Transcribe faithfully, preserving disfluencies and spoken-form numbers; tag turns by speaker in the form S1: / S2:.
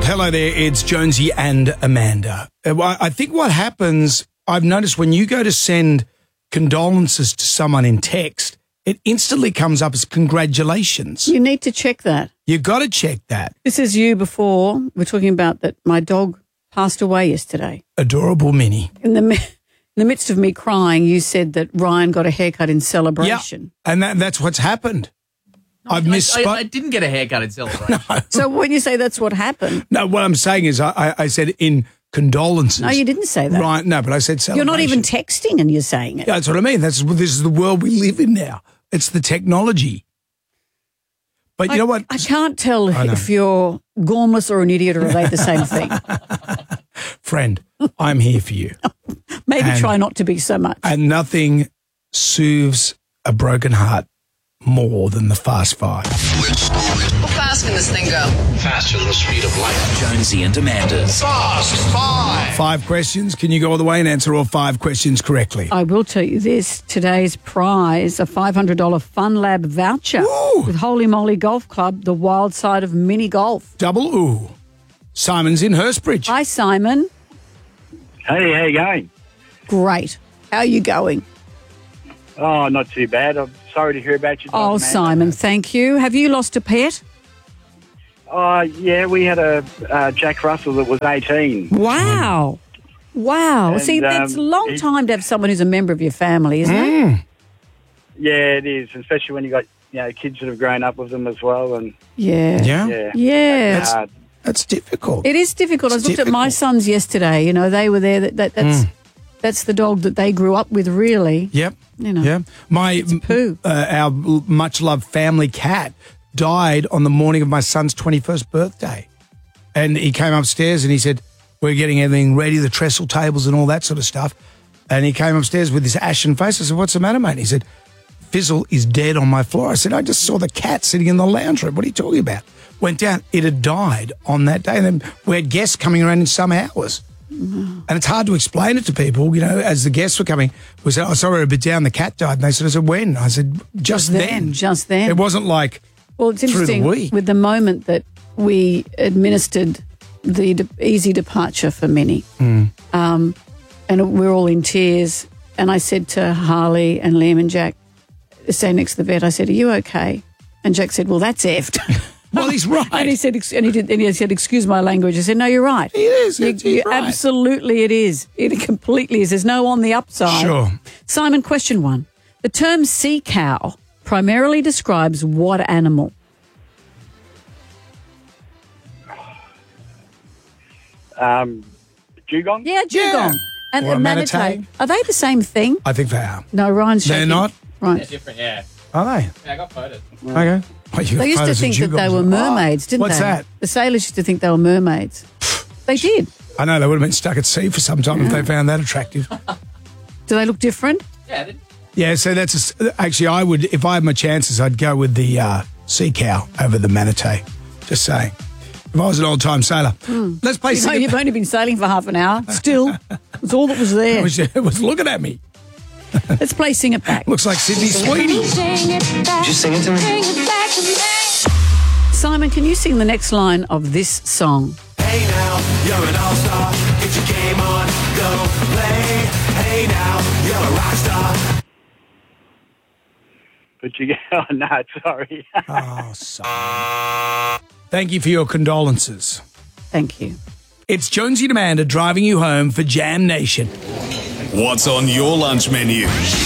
S1: Hello there, it's Jonesy and Amanda. Uh, I think what happens, I've noticed when you go to send condolences to someone in text, it instantly comes up as congratulations.
S2: You need to check that.
S1: You got to check that.
S2: This is you before. We're talking about that my dog passed away yesterday.
S1: Adorable Minnie.
S2: In the mi- in the midst of me crying, you said that Ryan got a haircut in celebration.
S1: Yeah, and that, that's what's happened.
S3: No,
S1: I've
S3: I,
S1: misspoke.
S3: I, I didn't get a haircut in celebration.
S1: No.
S2: So when you say that's what happened.
S1: No, what I'm saying is I, I, I said in condolences.
S2: No, you didn't say that.
S1: Right, no, but I said celebration.
S2: You're not even texting and you're saying it.
S1: Yeah, that's what I mean. That's This is the world we live in now. It's the technology. But you
S2: I,
S1: know what?
S2: I can't tell
S1: I know.
S2: if you're gormless or an idiot or are they the same thing.
S1: Friend, I'm here for you.
S2: Maybe
S1: And-
S2: try not to be so much.
S1: And nothing soothes a broken heart more than the Fast Five.
S4: How fast can this thing go?
S5: Faster than the speed of light.
S6: Jonesy and Amanda's
S5: Fast Five.
S1: Five questions. Can you go all the way and answer all five questions correctly?
S2: I will tell you this, today's prize, a five hundred dollars Fun Lab voucher
S1: Ooh.
S2: with Holy Moly Golf Club, the wild side of mini golf.
S1: Double ooh. Simon's in Hurstbridge.
S2: Hi, Simon.
S7: Hey, how you going?
S2: Great. How are you going?
S7: Oh, not too bad. I'm sorry to hear about your dog,
S2: Oh,
S7: man.
S2: Simon, thank you. Have you lost a pet?
S7: Oh, yeah, we had a uh, Jack Russell that was eighteen.
S2: Wow. Wow.
S7: And,
S2: See, it's a
S7: um,
S2: long
S7: he-
S2: time to have someone who's a member of your family, isn't it?
S7: Yeah, it is, especially when you got you know kids that have grown up with them as well. And
S2: Yeah.
S1: Yeah?
S7: yeah,
S2: Yeah.
S1: That's-
S7: hard.
S1: That's difficult.
S2: It is difficult.
S1: It's
S2: I looked at my
S1: difficult.
S2: sons yesterday. You know, they were there. That, that That's that's the dog that they grew up with, really.
S1: Yep.
S2: You know.
S1: Yeah. My
S2: poo.
S1: Uh, our much loved family cat died on the morning of my son's twenty-first birthday. And he came upstairs and he said, "We're getting everything ready, the trestle tables and all that sort of stuff." And he came upstairs with this ashen face. I said, "What's the matter, mate?" And he said, "Fizzle is dead on my floor." I said, "I just saw the cat sitting in the lounge room. What are you talking about?" Went down. It had died on that day. And then we had guests coming around in some hours. And it's hard to explain it to people, you know, as the guests were coming. We said, "Oh, sorry, we're a bit down. The cat died." And they said, I said, "When?" I said, "Just,
S2: Just
S1: then.
S2: then, just then.
S1: It wasn't like
S2: Well, it's
S1: through the
S2: interesting
S1: week.
S2: with the moment that we administered the de- easy departure for Minnie,
S1: Hmm.
S2: um, and we're all in tears. And I said to Harley and Liam and Jack, stay next to the vet, I said, "Are you okay?" And Jack said, "Well, that's effed."
S1: Well, he's right.
S2: And he said, ex- and he did, and he said, "Excuse my language." I said, "No, you're right.
S1: It is.
S2: You,
S1: It's- he's
S2: you-
S1: right.
S2: Absolutely, it is. It completely is. There's no on the upside."
S1: Sure.
S2: Simon, question one: the term sea cow primarily describes what animal?
S7: Um, dugong.
S2: Yeah, dugong.
S1: Yeah.
S2: And
S1: Or
S2: a
S1: a
S2: manatee.
S1: manatee.
S2: Are they the same thing?
S1: I think they are.
S2: No, Ryan's
S1: They're
S2: shaking.
S1: not?
S3: Yeah,
S2: Right.
S3: different, yeah.
S1: Are they?
S3: Yeah, I got photos.
S1: Okay. Well, you got
S2: They used to
S1: photos of
S2: think that they
S1: dugongs.
S2: were mermaids, didn't
S1: What's
S2: they?
S1: that?
S2: The sailors used to think they were mermaids. They did.
S1: I know they would have been stuck at sea for some time if they found that attractive.
S2: Do they look different?
S3: Yeah, they,
S1: Yeah, so that's a s actually I would, if I had my chances, I'd go with the uh, sea cow over the manatee. Just saying. If I was an old time sailor, let's play.
S2: You know,
S1: Sing
S2: you've only been sailing for half an hour. Still, it's all that was
S1: it
S2: there.
S1: was, it was looking at me.
S2: Let's play Sing It Back.
S1: Looks like Sydney Sweeney.
S5: Just sing it to me.
S2: Simon, can you sing the next line of this song?
S8: Hey now, you're an all-star. Get your game on, go play. Hey now, you're a rock star.
S7: But you oh no, sorry.
S1: Oh, sorry. Thank you for your condolences.
S2: Thank you.
S1: It's Jonesy and Amanda driving you home for Jam Nation.
S9: What's on your lunch menu?